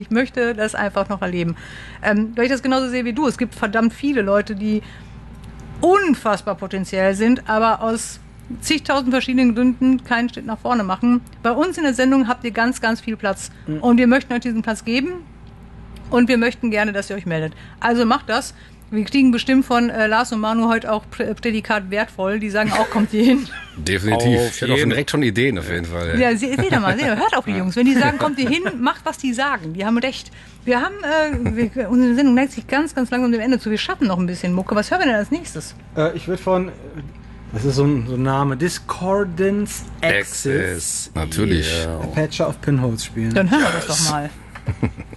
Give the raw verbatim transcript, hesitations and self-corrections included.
Ich möchte das einfach noch erleben. Ähm, weil ich das genauso sehe wie du. Es gibt verdammt viele Leute, die unfassbar potenziell sind, aber aus zigtausend verschiedenen Gründen keinen Schritt nach vorne machen. Bei uns in der Sendung habt ihr ganz, ganz viel Platz. Mhm. Und wir möchten euch diesen Platz geben. Und wir möchten gerne, dass ihr euch meldet. Also macht das. Wir kriegen bestimmt von äh, Lars und Manu heute auch Prä- Prädikat wertvoll. Die sagen auch, kommt ihr hin. Definitiv. Auf Ich habe auch direkt schon Ideen auf jeden Fall. Ja, seht ihr mal, seht ihr, hört auf die Jungs. Wenn die sagen, kommt ihr hin, macht, was die sagen. Die haben recht. Wir haben, äh, wir, unsere Sendung neigt sich ganz, ganz langsam dem Ende zu. Wir schaffen noch ein bisschen Mucke. Was hören wir denn als nächstes? Äh, ich würde von, das ist so ein, so ein Name, Discordance Access. Access. Natürlich. Yeah. Patcher of Pinholes spielen. Dann hören wir das doch mal.